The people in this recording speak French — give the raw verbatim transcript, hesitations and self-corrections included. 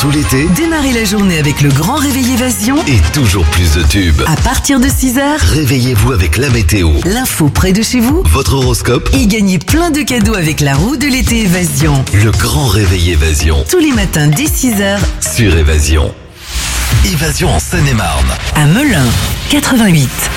tout l'été, Démarrez la journée avec le grand réveil Évasion. et toujours plus de tubes. À partir de six heures, Réveillez-vous avec la météo, l'info près de chez vous votre horoscope, et gagnez plein de cadeaux avec la roue de l'été Évasion. le grand réveil Évasion Tous les matins dès six heures sur Évasion. Évasion en Seine-et-Marne. à Melun, quatre-vingt-huit.